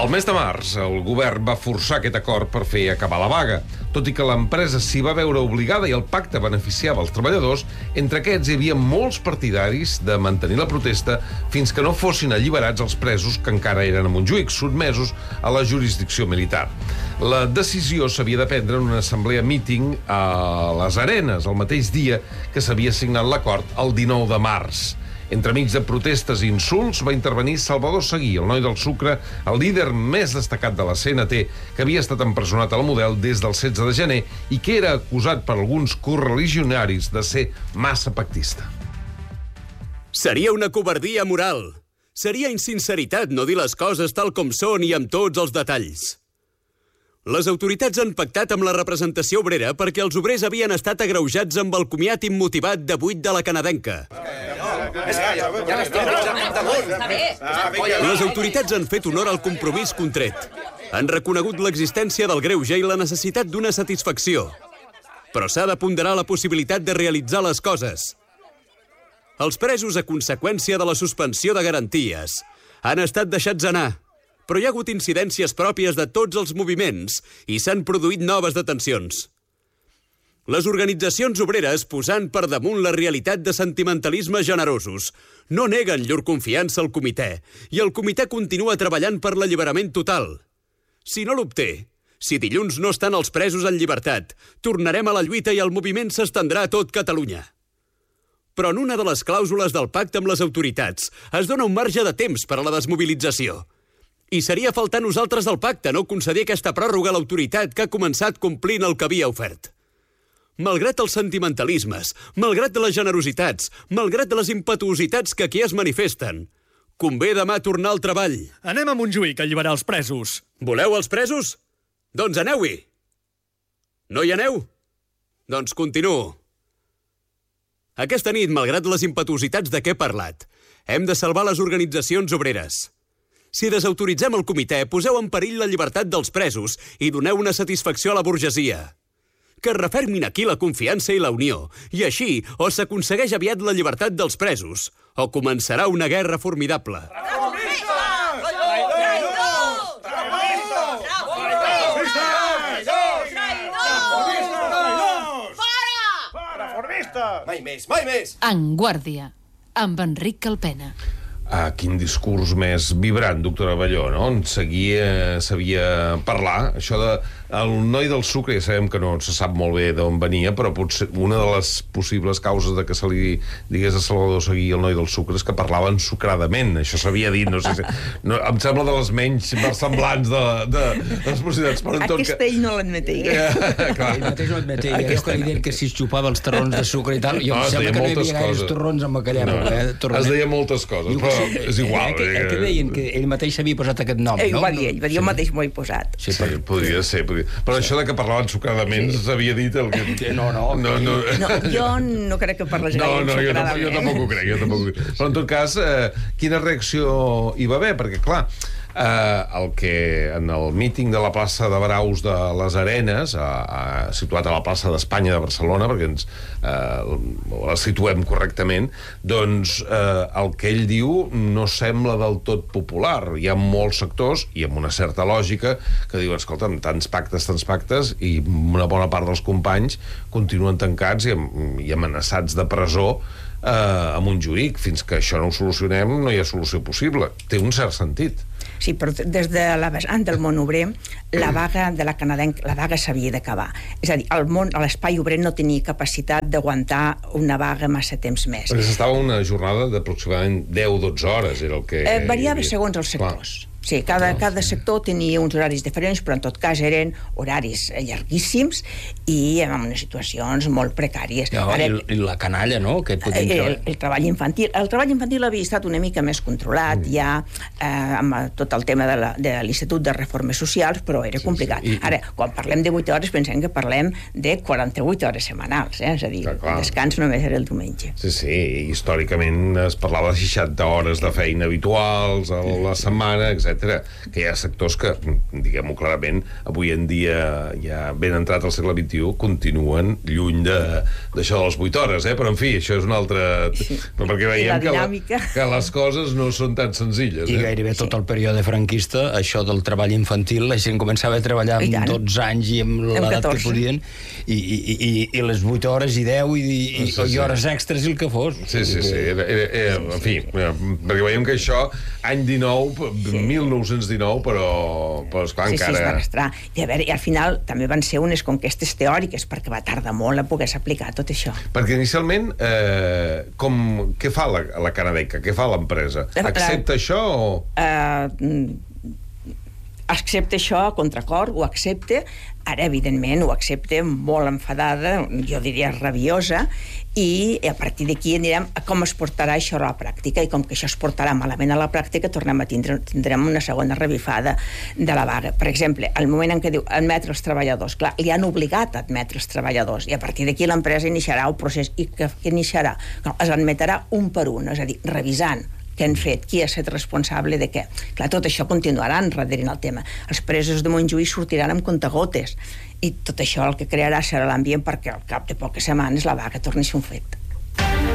Al mes de març, el govern va forçar aquest acord per fer acabar la vaga. Tot i que l'empresa s'hi va veure obligada i el pacte beneficiava els treballadors, entre aquests hi havia molts partidaris de mantenir la protesta fins que no fossin alliberats els presos que encara eren a Montjuïc, sotmesos a la jurisdicció militar. La decisió s'havia de prendre en una assemblea míting a les Arenes, el mateix dia que s'havia signat l'acord, el 19 de març. Entremig de protestes i insults va intervenir Salvador Seguí, el noi del Sucre, el líder més destacat de la CNT, que havia estat empresonat a la Model des del 16 de gener i que era acusat per alguns correligionaris de ser massa pactista. Seria una covardia moral. Seria insinceritat no dir les coses tal com són i amb tots els detalls. Les autoritats han pactat amb la representació obrera perquè els obrers havien estat agreujats amb el comiat immotivat de 8 de la canadenca. Les autoritats han fet honor al compromís contret. Han reconegut l'existència del greuge i la necessitat d'una satisfacció. Però s'ha de ponderar la possibilitat de realitzar les coses. Els presos, a conseqüència de la suspensió de garanties, han estat deixats anar. Però hi ha hagut incidències pròpies de tots els moviments i s'han produït noves detencions. Les organitzacions obreres, posant per damunt la realitat de sentimentalismes generosos, no neguen llur confiança al comitè i el comitè continua treballant per l'alliberament total. Si no l'obté, si dilluns no estan els presos en llibertat, tornarem a la lluita i el moviment s'estendrà a tot Catalunya. Però en una de les clàusules del pacte amb les autoritats es dona un marge de temps per a la desmobilització. I seria faltar nosaltres del pacte no concedir aquesta pròrroga a l'autoritat que ha començat complint el que havia ofert. Malgrat els sentimentalismes, malgrat les generositats, malgrat les impetuositats que aquí es manifesten, convé demà tornar al treball. Anem a Montjuïc a alliberar els presos. Voleu els presos? Doncs aneu-hi. No hi aneu? Doncs continuo. Aquesta nit, malgrat les impetuositats de què he parlat, hem de salvar les organitzacions obreres. Si desautoritzem el comitè, poseu en perill la llibertat dels presos i doneu una satisfacció a la burgesia. Que refermin aquí la confiança i la unió, i així o s'aconsegueix aviat la llibertat dels presos, o començarà una guerra formidable. Mai més, mai més! En Guàrdia, amb Enric Calpena. Quin discurs més vibrant, doctora Abelló, no? On sabia parlar. Això de... El noi del Sucre, ja sabem que no se sap molt bé d'on venia, però potser una de les possibles causes de que se li digués a Salvador Seguí el noi del Sucre és que parlava ensucradament. Això s'havia dit, no sé si... No, em sembla de les menys versemblants de les possibilitats. Però aquesta ell no l'admetia. Ell mateix no admetia. Aquesta idea que si es xupava els torrons de sucre i tal, jo em sembla que no hi havia gaires torrons en aquella època. Es deia moltes coses, però és igual. Que deien que ell mateix s'havia posat aquest nom, no? Ell va dir, jo mateix m'ho he posat. Sí, podria ser. Però això de que parlaven sucradament s'havia dit el que... No, jo no crec que parles gaire sucradament. Jo tampoc ho crec. Però en tot cas, quina reacció hi va haver? Perquè, clar, el que en el míting de la plaça de Braus de les Arenes, situat a la plaça d'Espanya de Barcelona, perquè ens la situem correctament, doncs el que ell diu no sembla del tot popular. Hi ha molts sectors, i amb una certa lògica, que diuen, escolta, tants pactes, i una bona part dels companys continuen tancats i amenaçats de presó a Montjuïc. Fins que això no ho solucionem, no hi ha solució possible. Té un cert sentit. Sí, però des de la vessant del món obrer, la vaga de la canadenca, la vaga s'havia d'acabar. És a dir, l'espai obrer no tenia capacitat d'aguantar una vaga massa temps més. Perquè s'estava una jornada d'aproximadament 10-12 hores, era el que... Variava segons els sectors. Sí, cada sector tenia uns horaris diferents, però en tot cas eren horaris llarguíssims i amb unes situacions molt precàries. I la canalla, no? El treball infantil. El treball infantil havia estat una mica més controlat ja amb tot el tema de l'Institut de Reformes Socials, però era complicat. Ara, quan parlem de 8 hores, pensem que parlem de 48 hores setmanals, és a dir, el descans només era el diumenge. Sí, històricament es parlava de 60 hores de feina habituals a la setmana, etc. etc. Que hi ha sectors que, diguem-ho clarament, avui en dia, ja ben entrat al segle XXI, continuen lluny d'això de les 8 hores, però en fi, això és un altre... Sí. Perquè veiem que les coses no són tan senzilles. I gairebé tot el període franquista, això del treball infantil, la gent començava a treballar amb 12 anys i amb l'edat que podien, i les 8 hores i 10 i hores extres i el que fos. Sí. En fi, perquè veiem que això, any 19, 1919, però esclar, encara... Sí, es va arrastrar. I a veure, i al final també van ser unes conquestes teòriques, perquè va tardar molt a poder-se aplicar tot això. Perquè inicialment, què fa la canadenca? Què fa l'empresa? Accepta això o...? Accepta això a contracor, ho accepta, ara evidentment ho accepta molt enfadada, jo diria rabiosa, i a partir d'aquí anirem a com es portarà això a la pràctica, i com que això es portarà malament a la pràctica tindrem una segona revifada de la vaga. Per exemple, al moment en què diu admetre els treballadors, clar, li han obligat a admetre els treballadors, i a partir d'aquí l'empresa iniciarà el procés, i què iniciarà? Es admetrà un per un, és a dir, revisant què han fet, qui ha estat responsable de què. Clar, tot això continuarà enrere el tema. Els presos de Montjuïc sortiran amb contagotes, i tot això el que crearà serà l'ambient perquè al cap de poques setmanes la vaga torni a ser un fet.